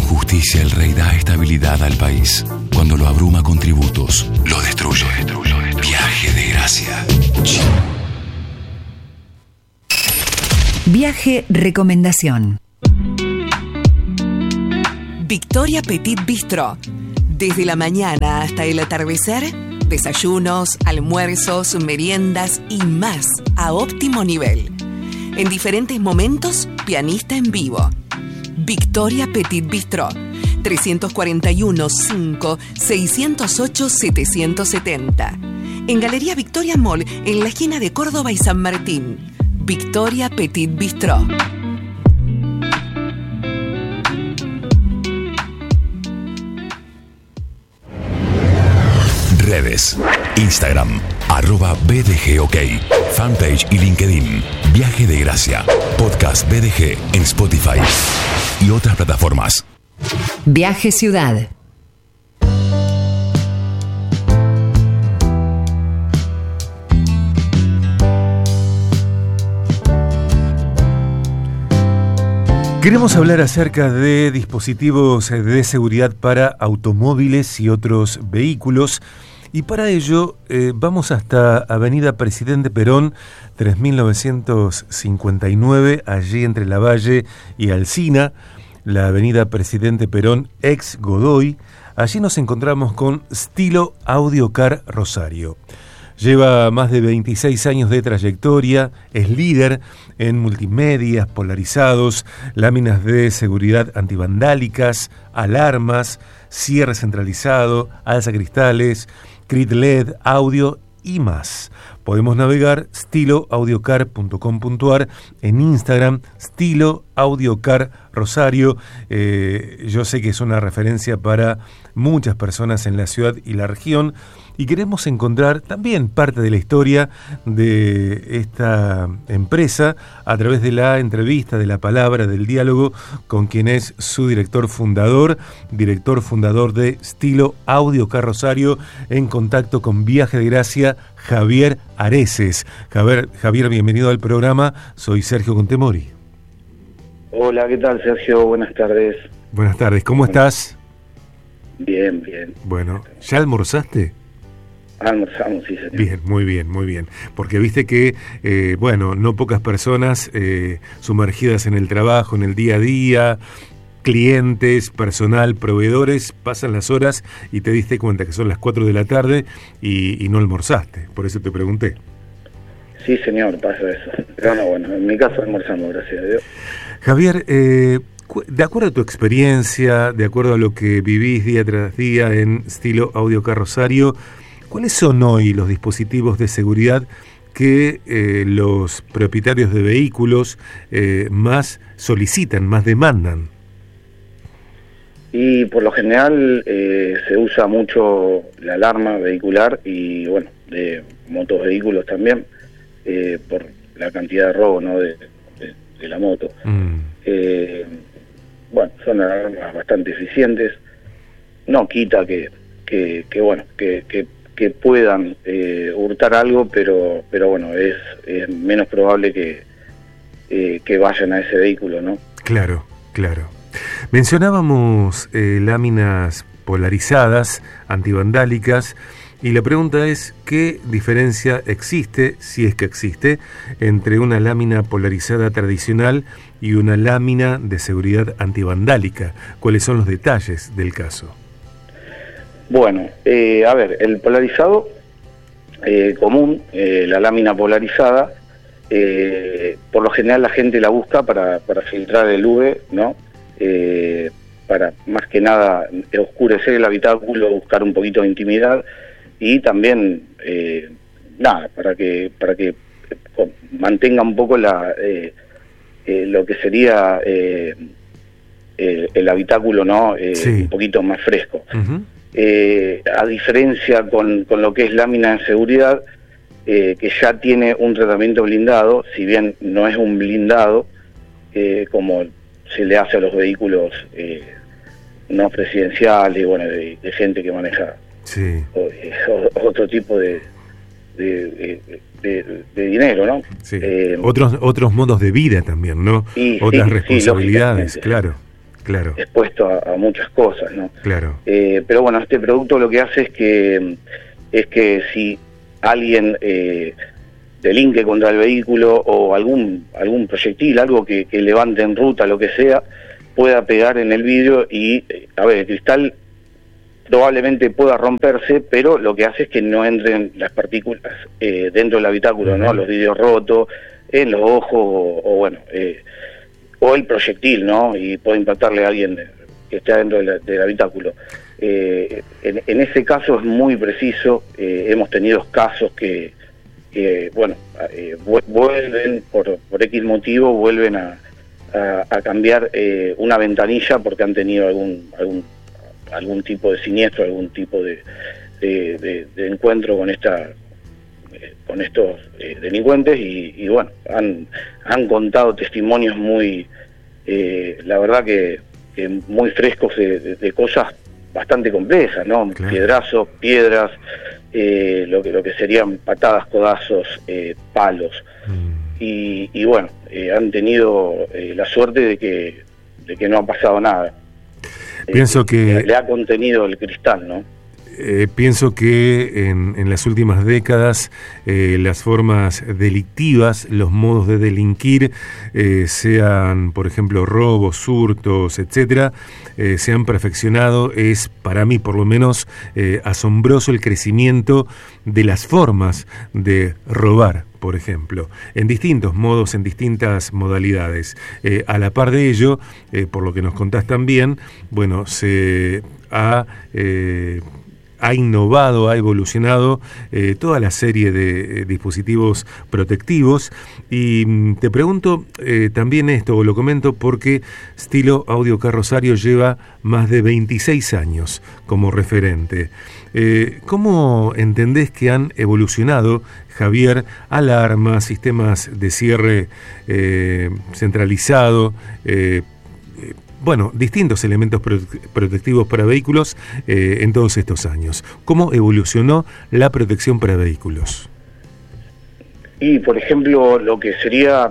justicia el rey da estabilidad al país. Cuando lo abruma con tributos, lo destruye. Viaje de gracia. Viaje recomendación. Victoria Petit Bistro. Desde la mañana hasta el atardecer, desayunos, almuerzos, meriendas y más a óptimo nivel. En diferentes momentos, pianista en vivo. Victoria Petit Bistro. 341 5 608 770. En Galería Victoria Mall, en la esquina de Córdoba y San Martín. Victoria Petit Bistro. Redes: Instagram, @BDGOK, fanpage y LinkedIn. Viaje de Gracia, podcast BDG en Spotify y otras plataformas. Viaje Ciudad. Queremos hablar acerca de dispositivos de seguridad para automóviles y otros vehículos, y para ello vamos hasta Avenida Presidente Perón, 3959, allí entre Lavalle y Alsina, la Avenida Presidente Perón, ex Godoy. Allí nos encontramos con Stilo Audio Car Rosario. Lleva más de 26 años de trayectoria, es líder en multimedias, polarizados, láminas de seguridad antivandálicas, alarmas, cierre centralizado, alzacristales, crit LED, audio y más. Podemos navegar stiloaudiocar.com.ar, en Instagram, Stilo Audiocar Rosario. Yo sé que es una referencia para muchas personas en la ciudad y la región, y queremos encontrar también parte de la historia de esta empresa a través de la entrevista, de la palabra, del diálogo con quien es su director fundador de Stilo Audiocar Rosario, en contacto con Viaje de Gracia, Javier Areces. Javier, bienvenido al programa. Soy Sergio Contemori. Hola, ¿qué tal, Sergio? Buenas tardes. Buenas tardes, ¿cómo estás? Bien, bien. Bueno, ¿ya almorzaste? Almorzamos, sí, señor. Bien, muy bien, muy bien. Porque viste que, no pocas personas sumergidas en el trabajo, en el día a día, clientes, personal, proveedores, pasan las horas y te diste cuenta que son las 4 de la tarde y no almorzaste. Por eso te pregunté. Sí, señor, pasa eso. Pero no, bueno, en mi caso almorzamos, gracias a Dios. Javier, de acuerdo a tu experiencia, de acuerdo a lo que vivís día tras día en Stilo Audiocar Rosario, ¿cuáles son hoy los dispositivos de seguridad que los propietarios de vehículos más solicitan, más demandan? Y por lo general se usa mucho la alarma vehicular y, bueno, de motovehículos también, por la cantidad de robo, ¿no?, de la moto. Bueno, son alarmas bastante eficientes. No quita que puedan hurtar algo, pero bueno, es menos probable que vayan a ese vehículo, ¿no? Claro. Mencionábamos láminas polarizadas, antivandálicas, y la pregunta es, ¿qué diferencia existe, si es que existe, entre una lámina polarizada tradicional y una lámina de seguridad antivandálica? ¿Cuáles son los detalles del caso? Bueno, a ver, el polarizado común, la lámina polarizada, por lo general la gente la busca para filtrar el UV, ¿no? Para más que nada oscurecer el habitáculo, buscar un poquito de intimidad, y también para que mantenga un poco lo que sería el habitáculo, ¿no? Sí. Un poquito más fresco. Uh-huh. A diferencia con lo que es lámina de seguridad, que ya tiene un tratamiento blindado, si bien no es un blindado como se le hace a los vehículos no presidenciales, bueno, de gente que maneja, sí, otro tipo de dinero, ¿no? Sí. Otros modos de vida también, ¿no? Otras responsabilidades, claro. claro, expuesto a muchas cosas, ¿no? Claro. Pero bueno, este producto lo que hace es que si alguien delinque contra el vehículo o algún proyectil, algo que levante en ruta, lo que sea, pueda pegar en el vidrio y, el cristal probablemente pueda romperse, pero lo que hace es que no entren las partículas dentro del habitáculo, ¿no? Los vidrios rotos, en los ojos, o el proyectil, ¿no? Y puede impactarle a alguien que esté dentro del habitáculo. En ese caso es muy preciso. Hemos tenido casos que vuelven por X motivo, vuelven a cambiar una ventanilla porque han tenido algún tipo de siniestro, algún tipo de encuentro con estos delincuentes y han contado testimonios muy, la verdad que muy frescos de cosas bastante complejas, ¿no? Claro. Piedrazos, piedras, lo que serían patadas, codazos, palos. Y han tenido la suerte de que no ha pasado nada. Pienso que le ha contenido el cristal, ¿no? Pienso que en las últimas décadas las formas delictivas, los modos de delinquir, sean por ejemplo robos, hurtos, etcétera, se han perfeccionado. Es para mí por lo menos asombroso el crecimiento de las formas de robar, por ejemplo, en distintos modos, en distintas modalidades. A la par de ello, por lo que nos contás también, se ha innovado, ha evolucionado toda la serie de dispositivos protectivos. Y te pregunto también esto, o lo comento porque Stilo Audio Car Rosario lleva más de 26 años como referente. ¿Cómo entendés que han evolucionado, Javier, alarmas, sistemas de cierre centralizado, distintos elementos protectivos para vehículos en todos estos años? ¿Cómo evolucionó la protección para vehículos? Y, por ejemplo, lo que sería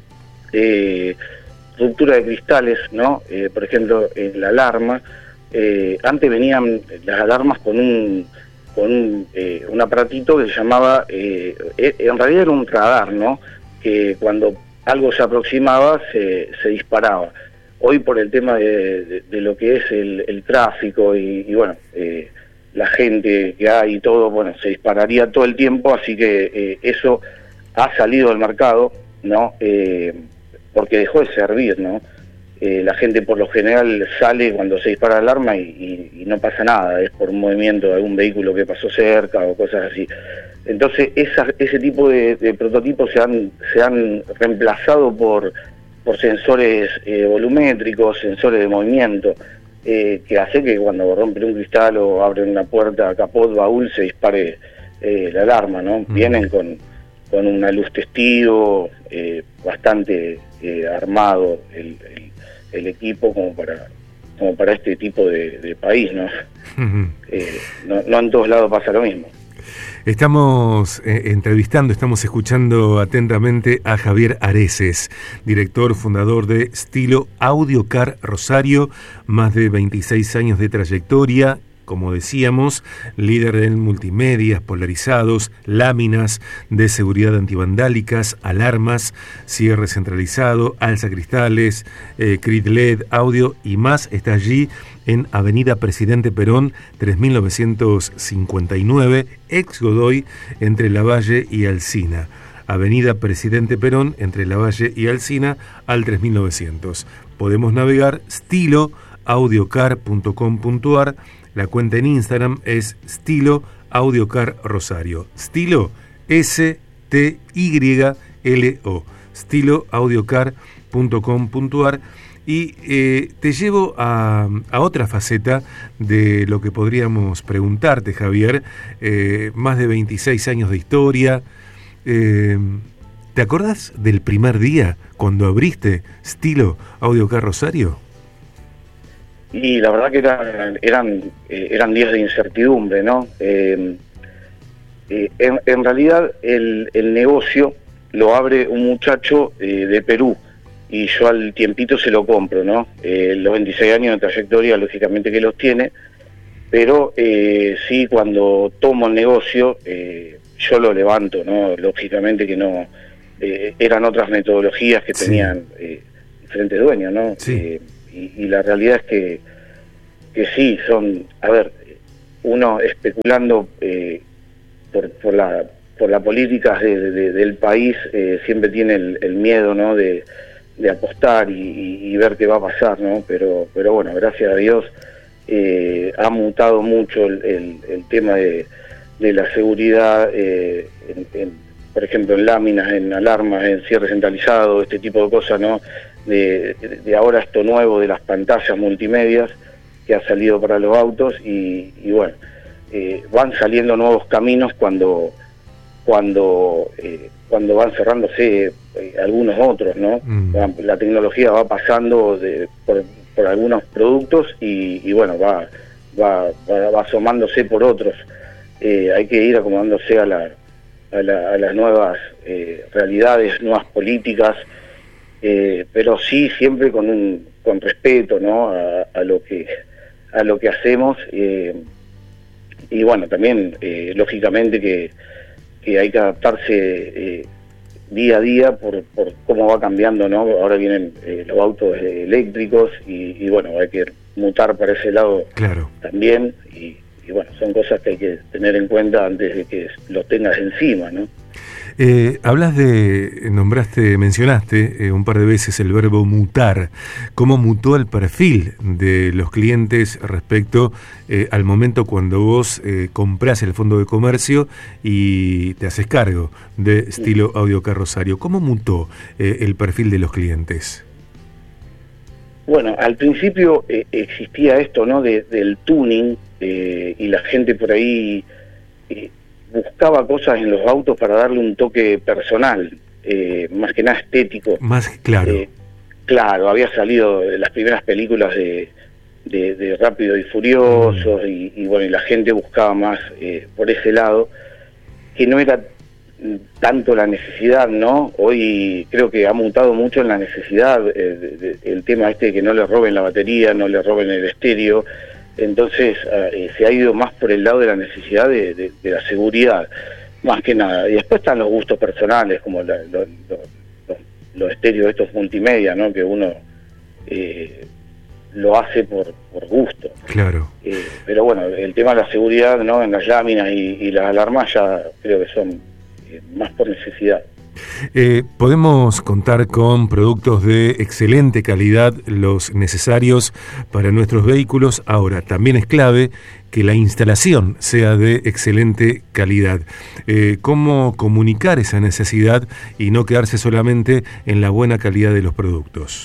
ruptura de cristales, ¿no? Por ejemplo, en la alarma, antes venían las alarmas con un aparatito que se llamaba, en realidad era un radar, ¿no? Que cuando algo se aproximaba se disparaba. Hoy por el tema de lo que es el tráfico y la gente que hay y todo, se dispararía todo el tiempo, así que eso ha salido del mercado, ¿no? Porque dejó de servir, ¿no? La gente por lo general sale cuando se dispara la alarma y no pasa nada, es por un movimiento de algún vehículo que pasó cerca o cosas así. Entonces ese tipo de prototipos se han reemplazado por sensores volumétricos, sensores de movimiento, que hace que cuando rompen un cristal o abren una puerta, capot, baúl, se dispare la alarma, ¿no? Vienen con una luz testigo, bastante armado el equipo como para este tipo de país, ¿no? No en todos lados pasa lo mismo. Estamos estamos escuchando atentamente a Javier Areces, director, fundador de Stilo Audio Car Rosario, más de 26 años de trayectoria, como decíamos, líder en multimedias, polarizados, láminas de seguridad antivandálicas, alarmas, cierre centralizado, alzacristales, crit LED, audio y más. Está allí en Avenida Presidente Perón, 3959, ex Godoy, entre Lavalle y Alsina. Avenida Presidente Perón, entre Lavalle y Alsina, al 3900. Podemos navegar stiloaudiocar.com.ar. La cuenta en Instagram es Stilo Audio Car Rosario. Stilo, S-T-Y-L-O. Stiloaudiocar.com.ar. Y te llevo a otra faceta de lo que podríamos preguntarte, Javier. Más de 26 años de historia. ¿Te acordás del primer día cuando abriste Stilo Audio Car Rosario? Y la verdad que eran días de incertidumbre, ¿no? En realidad el negocio lo abre un muchacho de Perú y yo al tiempito se lo compro, ¿no? Los 26 años de trayectoria, lógicamente que los tiene, pero sí, cuando tomo el negocio, yo lo levanto, ¿no? Lógicamente que no, eran otras metodologías que tenían diferentes dueños, ¿no? Sí. Y la realidad es que sí, son, a ver, uno especulando por la política del país, siempre tiene el miedo, ¿no? de apostar y ver qué va a pasar, ¿no? Pero bueno, gracias a Dios ha mutado mucho el tema de la seguridad, por ejemplo, en láminas, en alarmas, en cierre centralizado, este tipo de cosas, ¿no? De ahora esto nuevo de las pantallas multimedias que ha salido para los autos y bueno, van saliendo nuevos caminos cuando van cerrándose algunos otros, ¿no? La tecnología va pasando por algunos productos y bueno, va asomándose por otros. Hay que ir acomodándose a las nuevas realidades, nuevas políticas, pero sí siempre con respeto, ¿no? a lo que hacemos, y bueno, también lógicamente que hay que adaptarse día a día por cómo va cambiando, ¿no? Ahora vienen los autos eléctricos y bueno, hay que mutar para ese lado. Claro. También, y bueno, son cosas que hay que tener en cuenta antes de que los tengas encima, ¿no? Mencionaste un par de veces el verbo mutar. ¿Cómo mutó el perfil de los clientes respecto al momento cuando vos comprás el fondo de comercio y te haces cargo de Estilo Audio Car Rosario? ¿Cómo mutó el perfil de los clientes? Bueno, al principio existía esto, ¿no? Del tuning, y la gente por ahí buscaba cosas en los autos para darle un toque personal, más que nada estético. Más claro. Claro, había salido de las primeras películas de Rápido y Furioso, y bueno, y la gente buscaba más por ese lado, que no era tanto la necesidad, ¿no? Hoy creo que ha mutado mucho en la necesidad, el tema de que no le roben la batería, no le roben el estéreo. Entonces se ha ido más por el lado de la necesidad de la seguridad, más que nada. Y después están los gustos personales, como los estéreos estos multimedia, ¿no? Que uno lo hace por gusto. Claro. Pero bueno, el tema de la seguridad, ¿no? En las láminas y las alarmas ya creo que son más por necesidad. Podemos contar con productos de excelente calidad, los necesarios para nuestros vehículos. Ahora, también es clave que la instalación sea de excelente calidad. ¿Cómo comunicar esa necesidad y no quedarse solamente en la buena calidad de los productos?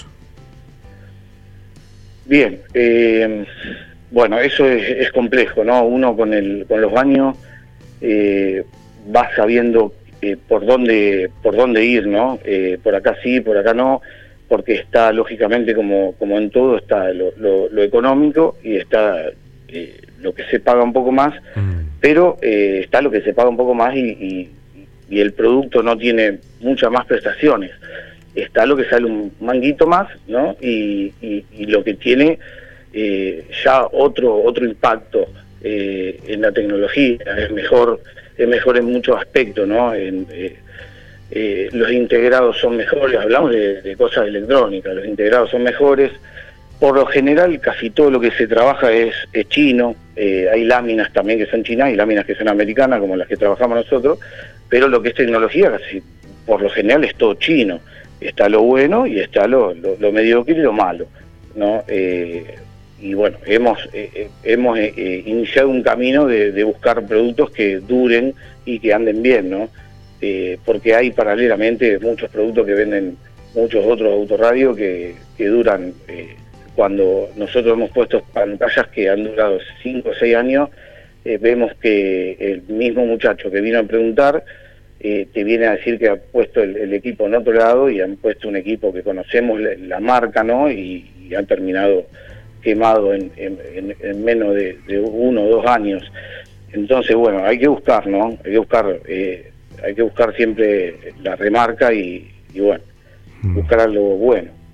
Bien, bueno, eso es complejo, ¿no? Uno con los años va sabiendo por dónde ir, ¿no? Por acá sí, por acá no, porque está lógicamente como en todo, está lo económico y está lo que se paga un poco más, pero está lo que se paga un poco más y el producto no tiene muchas más prestaciones. Está lo que sale un manguito más, ¿no? Y lo que tiene ya otro impacto en la tecnología, es mejor en muchos aspectos, ¿no? Los integrados son mejores, hablamos de cosas electrónicas, los integrados son mejores. Por lo general, casi todo lo que se trabaja es chino. Hay láminas también que son chinas y láminas que son americanas, como las que trabajamos nosotros, pero lo que es tecnología, casi por lo general es todo chino. Está lo bueno y está lo mediocre y lo malo, ¿no? Y bueno, hemos iniciado un camino de buscar productos que duren y que anden bien, ¿no? Porque hay paralelamente muchos productos que venden muchos otros autorradios que duran. Cuando nosotros hemos puesto pantallas que han durado 5 o 6 años, vemos que el mismo muchacho que vino a preguntar te viene a decir que ha puesto el equipo en otro lado y han puesto un equipo que conocemos la marca, ¿no? Y han terminado quemado en menos de 1 o 2 años. Entonces, bueno, hay que buscar, ¿no? Hay que buscar siempre la remarca y bueno, buscar algo bueno.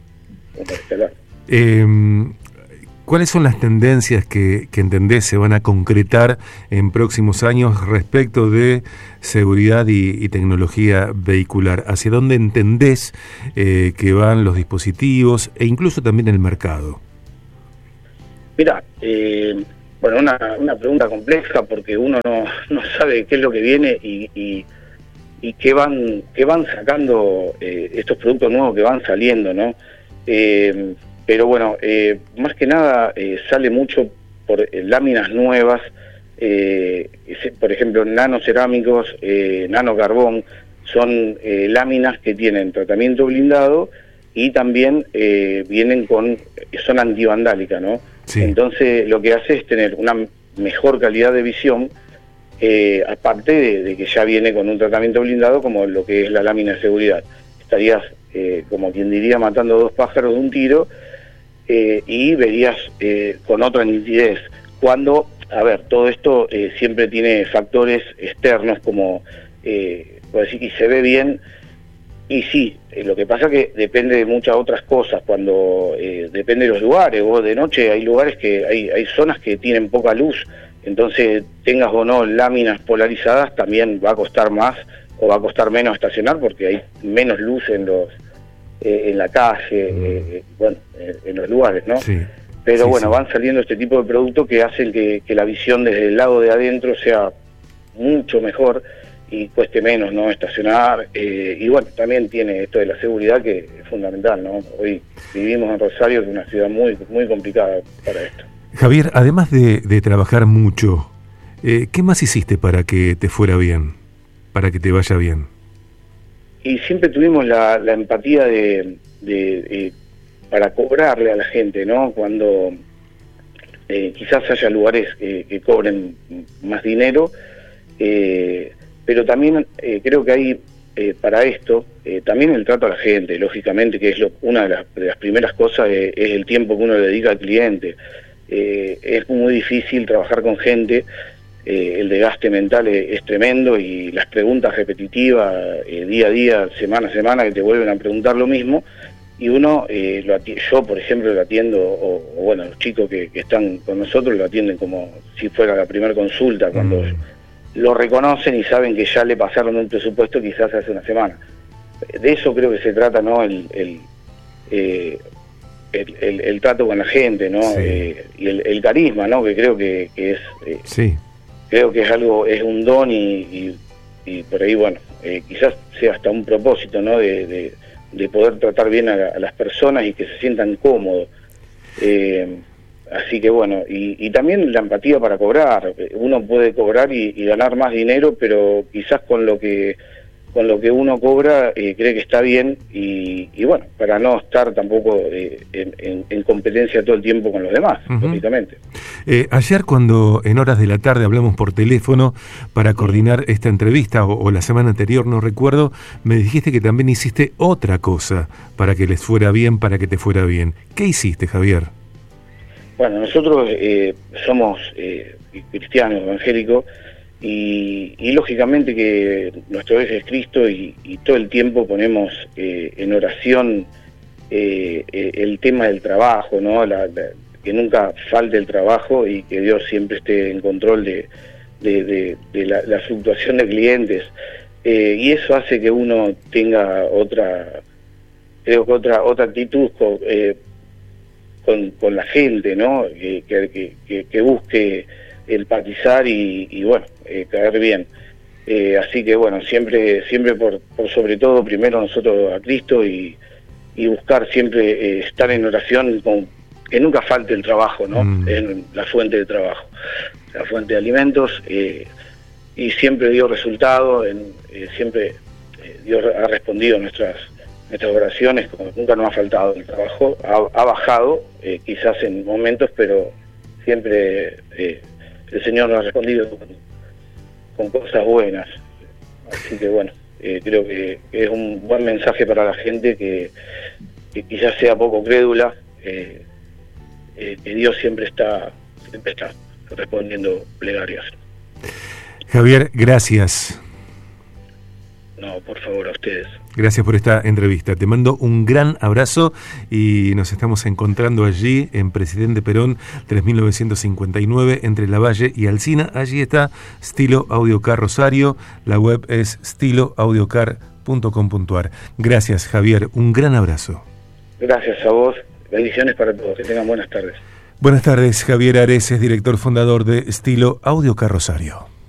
este lugar. ¿Cuáles son las tendencias que entendés se van a concretar en próximos años respecto de seguridad y tecnología vehicular? ¿Hacia dónde entendés que van los dispositivos e incluso también el mercado? Mira, bueno, una pregunta compleja porque uno no sabe qué es lo que viene y qué van sacando estos productos nuevos que van saliendo, ¿no? Pero bueno, más que nada sale mucho por láminas nuevas, por ejemplo, nanocerámicos, nanocarbón, son láminas que tienen tratamiento blindado y también son antivandálicas, ¿no? Sí. Entonces lo que hace es tener una mejor calidad de visión, aparte de que ya viene con un tratamiento blindado como lo que es la lámina de seguridad. Estarías, como quien diría, matando 2 pájaros de un tiro, y verías con otra nitidez. Cuando, a ver, todo esto siempre tiene factores externos como, y se ve bien, y sí, lo que pasa que depende de muchas otras cosas, cuando depende de los lugares. Vos de noche hay lugares que hay zonas que tienen poca luz, entonces tengas o no láminas polarizadas, también va a costar más o va a costar menos estacionar porque hay menos luz en la calle, en los lugares, ¿no? Sí. Pero sí, bueno, sí. van saliendo este tipo de productos que hacen que la visión desde el lado de adentro sea mucho mejor y cueste menos, ¿no? Estacionar, y bueno, también tiene esto de la seguridad que es fundamental, ¿no? Hoy vivimos en Rosario, que es una ciudad muy, muy complicada para esto. Javier, además de trabajar mucho, ¿qué más hiciste para que te fuera bien, para que te vaya bien? Y siempre tuvimos la empatía para cobrarle a la gente, ¿no? Cuando quizás haya lugares que cobren más dinero, pero también creo que hay para esto también el trato a la gente, lógicamente, que es una de las primeras cosas, es el tiempo que uno le dedica al cliente. Es muy difícil trabajar con gente. El desgaste mental es tremendo y las preguntas repetitivas día a día, semana a semana, que te vuelven a preguntar lo mismo, y uno, yo por ejemplo lo atiendo, o bueno, los chicos que están con nosotros lo atienden como si fuera la primera consulta, cuando lo reconocen y saben que ya le pasaron un presupuesto quizás hace una semana. De eso creo que se trata, ¿no? El trato con la gente, ¿no? Sí. Y el carisma, ¿no? Que creo que es... Sí. Creo que es un don y por ahí, bueno, quizás sea hasta un propósito, ¿no? De poder tratar bien a las personas y que se sientan cómodos. Así que bueno, y también la empatía para cobrar. Uno puede cobrar y ganar más dinero, pero quizás con lo que uno cobra cree que está bien y bueno, para no estar tampoco en competencia todo el tiempo con los demás, lógicamente. Ayer cuando en horas de la tarde hablamos por teléfono para coordinar esta entrevista, o la semana anterior, no recuerdo, me dijiste que también hiciste otra cosa para que les fuera bien, para que te fuera bien. ¿Qué hiciste, Javier? Bueno, nosotros somos cristianos, evangélicos, y lógicamente que nuestro eje es Cristo y todo el tiempo ponemos en oración el tema del trabajo, ¿no? Que nunca falte el trabajo y que Dios siempre esté en control de la fluctuación de clientes, y eso hace que uno tenga otra actitud con la gente, ¿no? Que busque empatizar y bueno, caer bien. Así que bueno, siempre por sobre todo, primero nosotros a Cristo y buscar siempre estar en oración, que nunca falte el trabajo, ¿no? Es la fuente de trabajo, la fuente de alimentos, y siempre dio resultado, siempre Dios ha respondido nuestras oraciones, como nunca nos ha faltado el trabajo, ha bajado quizás en momentos, pero siempre el Señor nos ha respondido con cosas buenas. Así que bueno, creo que es un buen mensaje para la gente que quizás sea poco crédula, que Dios siempre está respondiendo plegarias. Javier, gracias. No, por favor, a ustedes. Gracias por esta entrevista. Te mando un gran abrazo y nos estamos encontrando allí en Presidente Perón 3959 entre Lavalle y Alsina. Allí está Stilo Audio Car Rosario. La web es stiloaudiocar.com.ar. Gracias, Javier. Un gran abrazo. Gracias a vos. Bendiciones para todos. Que tengan buenas tardes. Buenas tardes. Javier Ares es director fundador de Stilo Audio Car Rosario.